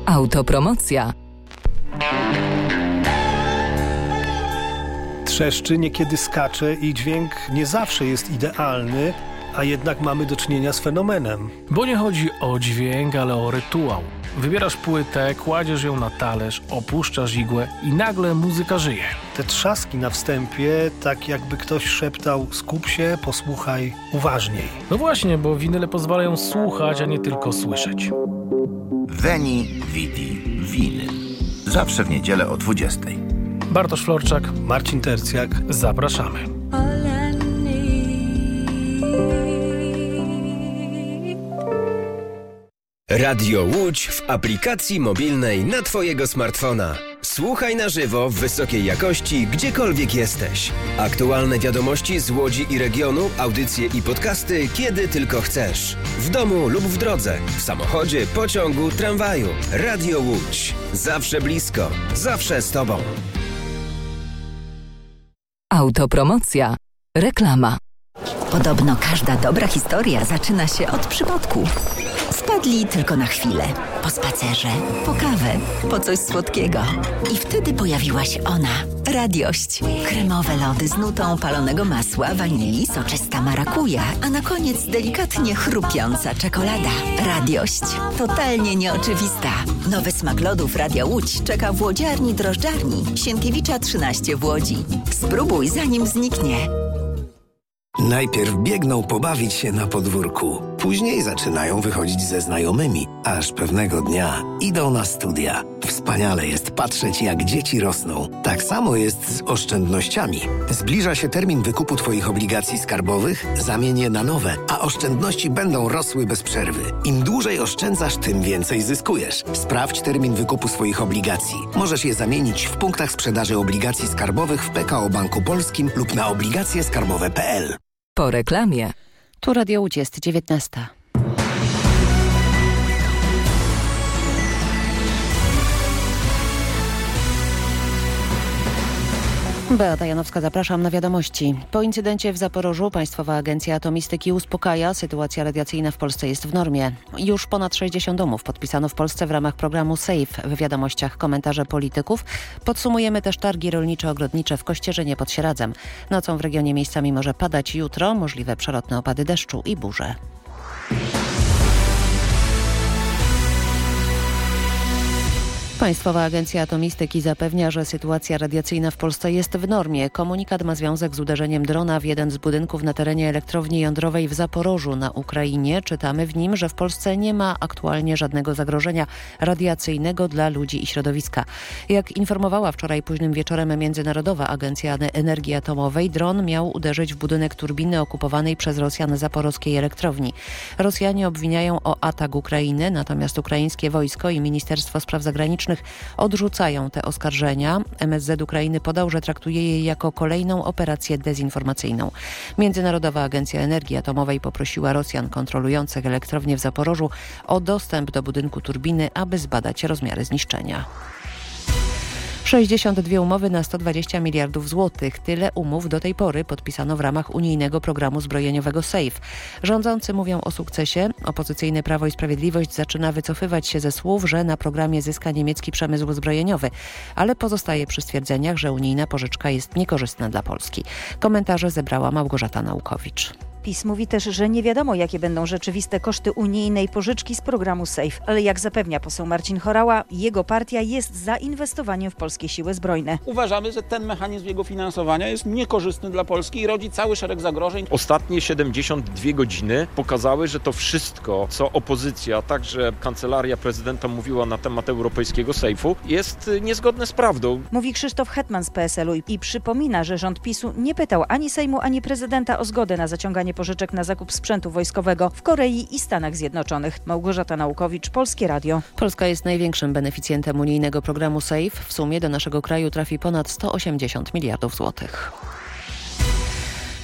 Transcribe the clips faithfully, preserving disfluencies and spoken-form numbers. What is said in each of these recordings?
Autopromocja. Trzeszczy, niekiedy skacze i dźwięk nie zawsze jest idealny, a jednak mamy do czynienia z fenomenem. Bo nie chodzi o dźwięk, ale o rytuał. Wybierasz płytę, kładziesz ją na talerz, opuszczasz igłę i nagle muzyka żyje. Te trzaski na wstępie, tak jakby ktoś szeptał: skup się, posłuchaj uważniej. No właśnie, bo winyle pozwalają słuchać, a nie tylko słyszeć. Veni, Vidi, Winyl. Zawsze w niedzielę o dwudziestej. Bartosz Florczak, Marcin Tercjak. Zapraszamy. Radio Łódź w aplikacji mobilnej na Twojego smartfona. Słuchaj na żywo w wysokiej jakości, gdziekolwiek jesteś. Aktualne wiadomości z Łodzi i regionu, audycje i podcasty, kiedy tylko chcesz. W domu lub w drodze, w samochodzie, pociągu, tramwaju. Radio Łódź. Zawsze blisko, zawsze z Tobą. Autopromocja. Reklama. Podobno każda dobra historia zaczyna się od przypadku. Wpadli tylko na chwilę. Po spacerze, po kawę, po coś słodkiego. I wtedy pojawiła się ona. Radiość. Kremowe lody z nutą palonego masła, wanilii, soczysta marakuja, a na koniec delikatnie chrupiąca czekolada. Radiość. Totalnie nieoczywista. Nowy smak lodów Radia Łódź czeka w łodziarni drożdżarni Sienkiewicza trzynaście w Łodzi. Spróbuj, zanim zniknie. Najpierw biegną pobawić się na podwórku, później zaczynają wychodzić ze znajomymi, aż pewnego dnia idą na studia. Wspaniale jest patrzeć, jak dzieci rosną. Tak samo jest z oszczędnościami. Zbliża się termin wykupu Twoich obligacji skarbowych, zamień je na nowe, a oszczędności będą rosły bez przerwy. Im dłużej oszczędzasz, tym więcej zyskujesz. Sprawdź termin wykupu swoich obligacji. Możesz je zamienić w punktach sprzedaży obligacji skarbowych w P K O Banku Polskim lub na obligacje skarbowe kropka p l. Po reklamie. Tu Radio Łódź, jest dziewiętnasta. Beata Janowska, zapraszam na wiadomości. Po incydencie w Zaporożu Państwowa Agencja Atomistyki uspokaja. Sytuacja radiacyjna w Polsce jest w normie. Już ponad sześćdziesiąt umów podpisano w Polsce w ramach programu SAFE. W wiadomościach komentarze polityków. Podsumujemy też targi rolniczo-ogrodnicze w Kościerzynie pod Sieradzem. Nocą w regionie miejscami może padać jutro, możliwe przelotne opady deszczu i burze. Państwowa Agencja Atomistyki zapewnia, że sytuacja radiacyjna w Polsce jest w normie. Komunikat ma związek z uderzeniem drona w jeden z budynków na terenie elektrowni jądrowej w Zaporożu na Ukrainie. Czytamy w nim, że w Polsce nie ma aktualnie żadnego zagrożenia radiacyjnego dla ludzi i środowiska. Jak informowała wczoraj późnym wieczorem Międzynarodowa Agencja Energii Atomowej, dron miał uderzyć w budynek turbiny okupowanej przez Rosjan zaporowskiej elektrowni. Rosjanie obwiniają o atak Ukrainy, natomiast ukraińskie wojsko i Ministerstwo Spraw Zagranicznych odrzucają te oskarżenia. M S Z Ukrainy podał, że traktuje je jako kolejną operację dezinformacyjną. Międzynarodowa Agencja Energii Atomowej poprosiła Rosjan kontrolujących elektrownię w Zaporożu o dostęp do budynku turbiny, aby zbadać rozmiary zniszczenia. sześćdziesiąt dwie umowy na sto dwadzieścia miliardów złotych. Tyle umów do tej pory podpisano w ramach unijnego programu zbrojeniowego SAFE. Rządzący mówią o sukcesie. Opozycyjne Prawo i Sprawiedliwość zaczyna wycofywać się ze słów, że na programie zyska niemiecki przemysł zbrojeniowy, ale pozostaje przy stwierdzeniach, że unijna pożyczka jest niekorzystna dla Polski. Komentarze zebrała Małgorzata Naukowicz. PiS mówi też, że nie wiadomo, jakie będą rzeczywiste koszty unijnej pożyczki z programu SAFE. Ale jak zapewnia poseł Marcin Horała, jego partia jest za inwestowaniem w polskie siły zbrojne. Uważamy, że ten mechanizm jego finansowania jest niekorzystny dla Polski i rodzi cały szereg zagrożeń. Ostatnie siedemdziesiąt dwie godziny pokazały, że to wszystko, co opozycja, a także kancelaria prezydenta mówiła na temat europejskiego SAFE-u, jest niezgodne z prawdą. Mówi Krzysztof Hetman z P S L u i przypomina, że rząd PiSu nie pytał ani Sejmu, ani prezydenta o zgodę na zaciąganie pożyczek na zakup sprzętu wojskowego w Korei i Stanach Zjednoczonych. Małgorzata Naukowicz, Polskie Radio. Polska jest największym beneficjentem unijnego programu SAFE. W sumie do naszego kraju trafi ponad sto osiemdziesiąt miliardów złotych.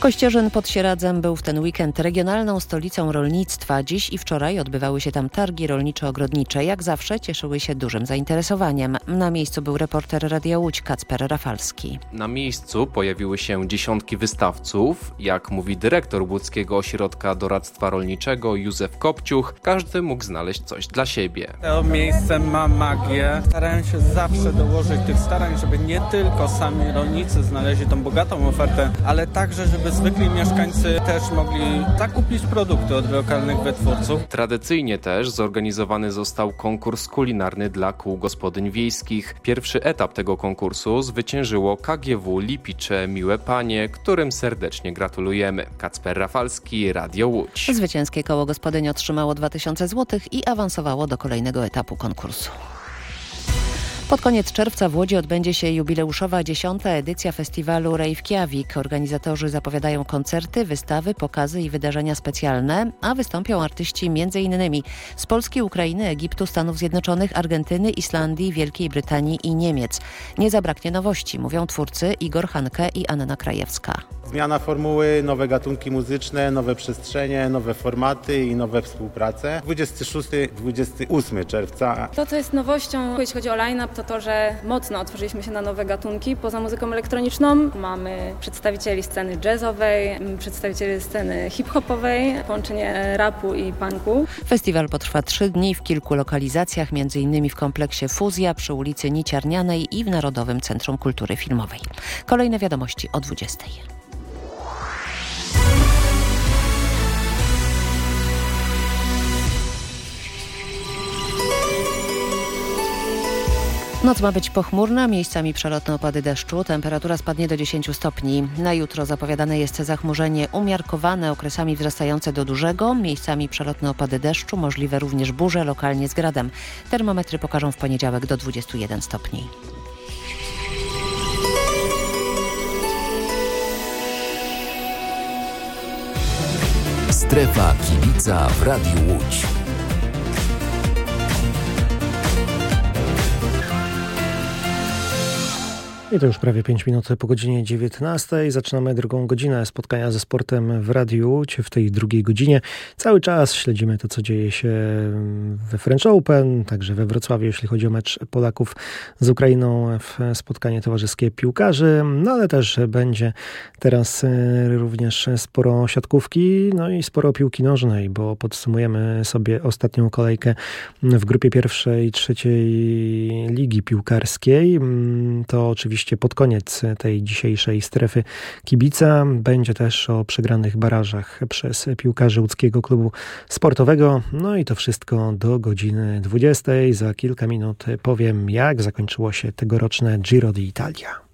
Kościerzyn pod Sieradzem był w ten weekend regionalną stolicą rolnictwa. Dziś i wczoraj odbywały się tam targi rolniczo-ogrodnicze. Jak zawsze cieszyły się dużym zainteresowaniem. Na miejscu był reporter Radia Łódź Kacper Rafalski. Na miejscu pojawiły się dziesiątki wystawców. Jak mówi dyrektor Łódzkiego Ośrodka Doradztwa Rolniczego Józef Kopciuch, każdy mógł znaleźć coś dla siebie. To miejsce ma magię. Starają się zawsze dołożyć tych starań, żeby nie tylko sami rolnicy znaleźli tą bogatą ofertę, ale także, żeby zwykli mieszkańcy też mogli zakupić produkty od lokalnych wytwórców. Tradycyjnie też zorganizowany został konkurs kulinarny dla kół gospodyń wiejskich. Pierwszy etap tego konkursu zwyciężyło K G W Lipicze Miłe Panie, którym serdecznie gratulujemy. Kacper Rafalski, Radio Łódź. Zwycięskie koło gospodyń otrzymało dwa tysiące złotych i awansowało do kolejnego etapu konkursu. Pod koniec czerwca w Łodzi odbędzie się jubileuszowa dziesiąta edycja festiwalu Reykjavik. Organizatorzy zapowiadają koncerty, wystawy, pokazy i wydarzenia specjalne, a wystąpią artyści między innymi z Polski, Ukrainy, Egiptu, Stanów Zjednoczonych, Argentyny, Islandii, Wielkiej Brytanii i Niemiec. Nie zabraknie nowości, mówią twórcy Igor Hanke i Anna Krajewska. Zmiana formuły, nowe gatunki muzyczne, nowe przestrzenie, nowe formaty i nowe współprace. dwudziestego szóstego do dwudziestego ósmego czerwca. To, co jest nowością, jeśli chodzi o line-up, to to, że mocno otworzyliśmy się na nowe gatunki. Poza muzyką elektroniczną mamy przedstawicieli sceny jazzowej, przedstawicieli sceny hip-hopowej, połączenie rapu i punku. Festiwal potrwa trzy dni w kilku lokalizacjach, między innymi w kompleksie Fuzja przy ulicy Niciarnianej i w Narodowym Centrum Kultury Filmowej. Kolejne wiadomości o dwudziestej. Noc ma być pochmurna, miejscami przelotne opady deszczu. Temperatura spadnie do dziesięciu stopni. Na jutro zapowiadane jest zachmurzenie umiarkowane, okresami wzrastające do dużego. Miejscami przelotne opady deszczu, możliwe również burze, lokalnie z gradem. Termometry pokażą w poniedziałek do dwudziestu jeden stopni. Strefa kibica w Radiu Łódź. I to już prawie pięć minut po godzinie dziewiętnastej. Zaczynamy drugą godzinę spotkania ze sportem w Radiu Łódź. W tej drugiej godzinie cały czas śledzimy to, co dzieje się we French Open, także we Wrocławiu, jeśli chodzi o mecz Polaków z Ukrainą, w spotkanie towarzyskie piłkarzy, no ale też będzie teraz również sporo siatkówki, no i sporo piłki nożnej, bo podsumujemy sobie ostatnią kolejkę w grupie pierwszej i trzeciej ligi piłkarskiej. To oczywiście pod koniec tej dzisiejszej strefy kibica. Będzie też o przegranych barażach przez piłkarzy łódzkiego klubu sportowego. No i to wszystko do godziny dwudziestej. Za kilka minut powiem, jak zakończyło się tegoroczne Giro d'Italia.